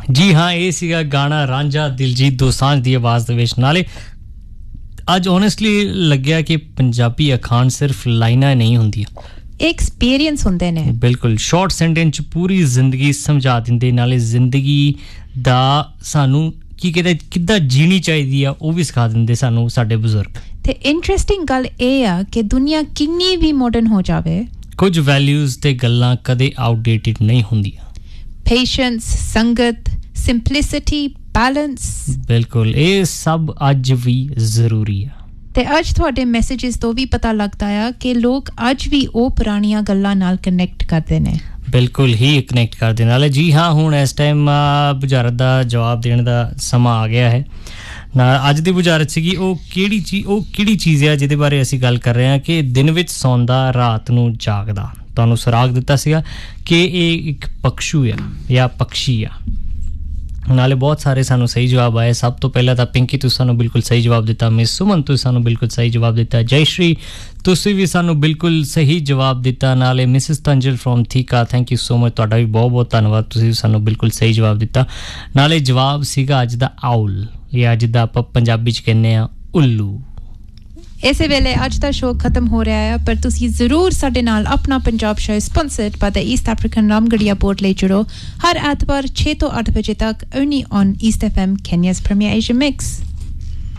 ਜੀ ਹਾਂ ਇਹ ਸੀਗਾ ਗਾਣਾ ਰਾਂਝਾ ਦਿਲਜੀਤ ਦੋਸਾਂਝ ਦੀ ਆਵਾਜ਼ ਦੇ ਵਿੱਚ ਨਾਲੇ ਅੱਜ ਓਨੈਸਟਲੀ ਲੱਗਿਆ ਕਿ ਪੰਜਾਬੀ ਅਖਾਣ ਸਿਰਫ ਲਾਈਨਾਂ ਨਹੀਂ ਹੁੰਦੀਆਂ ਐਕਸਪੀਰੀਅੰਸ ਹੁੰਦੇ ਨੇ ਬਿਲਕੁਲ ਸ਼ਾਰਟ ਸੈਂਟੈਂਸ ਚ ਪੂਰੀ ਜ਼ਿੰਦਗੀ ਸਮਝਾ ਦਿੰਦੇ ਨਾਲੇ ਜ਼ਿੰਦਗੀ ਦਾ ਸਾਨੂੰ ਕੀ ਕਹਿੰਦੇ ਕਿੱਦਾਂ ਜੀਣੀ ਚਾਹੀਦੀ ਆ ਉਹ ਵੀ ਸਿਖਾ ਦਿੰਦੇ ਸਾਨੂੰ ਸਾਡੇ ਬਜ਼ੁਰਗ ਤੇ ਇੰਟਰਸਟਿੰਗ ਗੱਲ ਇਹ ਆ ਕਿ ਦੁਨੀਆ ਕਿੰਨੀ ਵੀ ਮਾਡਰਨ ਹੋ ਜਾਵੇ ਕੁਝ ਵੈਲਿਊਜ਼ ਤੇ ਗੱਲਾਂ ਕਦੇ ਆਊਟਡੇਟਡ ਨਹੀਂ ਹੁੰਦੀਆਂ ਪੇਸ਼ੈਂਸ ਸੰਗਤ ਸਿੰਪਲਿਸਿਟੀ ਬੈਲੈਂਸ ਬਿਲਕੁਲ ਇਹ ਸਭ ਅੱਜ ਵੀ ਜ਼ਰੂਰੀ ਆ ਤੇ ਅੱਜ ਤੁਹਾਡੇ ਮੈਸੇजेस ਤੋਂ ਵੀ ਪਤਾ ਲੱਗਦਾ ਆ ਕਿ ਲੋਕ ਅੱਜ ਵੀ ਉਹ ਪੁਰਾਣੀਆਂ ਗੱਲਾਂ ਨਾਲ ਕਨੈਕਟ ਕਰਦੇ ਨੇ ਬਿਲਕੁਲ ਹੀ ਕਨੈਕਟ ਕਰਦੇ ਨਾਲੇ ਜੀ ਹਾਂ ਹੁਣ ਇਸ ਟਾਈਮ ਬੁਝਾਰਤ ਦਾ ਜਵਾਬ ਦੇਣ ਦਾ ਸਮਾਂ ਆ ਗਿਆ ਹੈ ਨਾ ਅੱਜ ਦੀ ਬੁਝਾਰਤ ਸੀਗੀ ਉਹ ਕਿਹੜੀ ਚੀਜ਼ ਹੈ ਜਿਹਦੇ ਬਾਰੇ ਅਸੀਂ ਗੱਲ ਕਰ ਰਹੇ ਹਾਂ ਕਿ ਦਿਨ ਵਿੱਚ ਸੌਂਦਾ ਰਾਤ ਨੂੰ ਜਾਗਦਾ ਤੁਹਾਨੂੰ ਸੁਰਾਗ ਦਿੱਤਾ ਸੀਗਾ ਕਿ ਇਹ ਇੱਕ ਪਕਸ਼ੂ ਆ ਜਾਂ ਪਕਸ਼ੀ ਆ ਨਾਲੇ ਬਹੁਤ ਸਾਰੇ ਸਾਨੂੰ ਸਹੀ ਜਵਾਬ ਆਏ ਸਭ ਤੋਂ ਪਹਿਲਾਂ ਤਾਂ ਪਿੰਕੀ ਤੁਸੀਂ ਸਾਨੂੰ ਬਿਲਕੁਲ ਸਹੀ ਜਵਾਬ ਦਿੱਤਾ ਮਿਸ ਸੁਮਨ ਤੁਸੀਂ ਸਾਨੂੰ ਬਿਲਕੁਲ ਸਹੀ ਜਵਾਬ ਦਿੱਤਾ ਜੈ ਸ਼੍ਰੀ ਤੁਸੀਂ ਵੀ ਸਾਨੂੰ ਬਿਲਕੁਲ ਸਹੀ ਜਵਾਬ ਦਿੱਤਾ ਨਾਲੇ Mrs Tanjal from ਥੀਕਾ thank you so much ਤੁਹਾਡਾ ਵੀ ਬਹੁਤ ਬਹੁਤ ਧੰਨਵਾਦ ਤੁਸੀਂ ਸਾਨੂੰ ਬਿਲਕੁਲ ਸਹੀ ਜਵਾਬ ਦਿੱਤਾ ਨਾਲੇ ਜਵਾਬ ਸੀਗਾ ਅੱਜ ਦਾ ਆਉਲ ਇਹ ਅੱਜ ਦਾ ਆਪਾਂ ਪੰਜਾਬੀ ਚ ਕਹਿੰਦੇ ਆ ਉੱਲੂ ਇਸੇ ਵੇਲੇ ਅੱਜ ਦਾ ਸ਼ੋਅ ਖਤਮ ਹੋ ਰਿਹਾ ਹੈ ਪਰ ਤੁਸੀਂ ਜ਼ਰੂਰ ਸਾਡੇ ਨਾਲ ਆਪਣਾ ਪੰਜਾਬ ਸ਼ੋਅ ਸਪਾਂਸਰਡ ਬਾਈ ਦ ਈਸਟ ਅਫਰੀਕਨ ਰਾਮਗੜੀਆ ਪੋਰਟ ਲਈ ਜੁੜੋ ਹਰ ਐਤਵਾਰ 6 ਤੋਂ 8 ਵਜੇ ਤੱਕ only on East FM Kenya's Premier Asia Mix